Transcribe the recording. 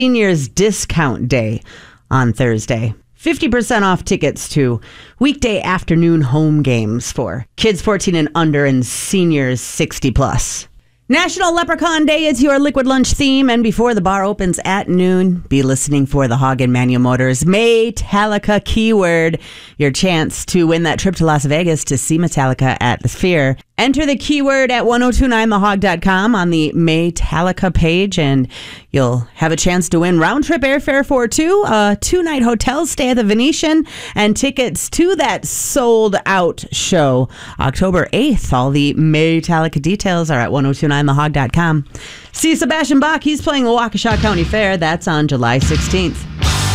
Seniors Discount Day on Thursday. 50% off tickets to weekday afternoon home games for kids 14 and under and seniors 60 plus. National Leprechaun Day is your liquid lunch theme, and before the bar opens at noon, be listening for the Hagen Manual Motors Metallica keyword, your chance to win that trip to Las Vegas to see Metallica at the Sphere. Enter the keyword at 1029thehog.com on the Metallica page, and you'll have a chance to win round-trip airfare for two, a two-night hotel stay at the Venetian, and tickets to that sold-out show October 8th. All the Metallica details are at 1029thehog.com. See Sebastian Bach. He's playing the Waukesha County Fair. That's on July 16th.